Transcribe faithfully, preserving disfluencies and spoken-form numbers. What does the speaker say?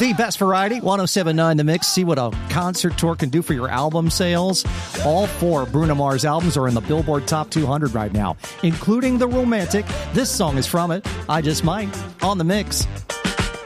The best variety, one oh seven point nine The Mix. See what a concert tour can do for your album sales. All four Bruno Mars albums are in the Billboard Top two hundred right now, including The Romantic. This song is from it, I Just Might, on The Mix.